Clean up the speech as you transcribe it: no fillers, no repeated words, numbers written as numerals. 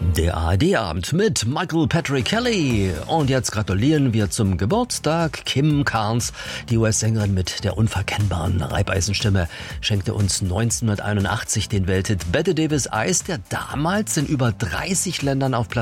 Der ARD-Abend mit Michael Patrick Kelly. Und jetzt gratulieren wir zum Geburtstag Kim Carnes. Die US-Sängerin mit der unverkennbaren Reibeisenstimme schenkte uns 1981 den Welthit Bette Davis Eyes, der damals in über 30 Ländern auf Platz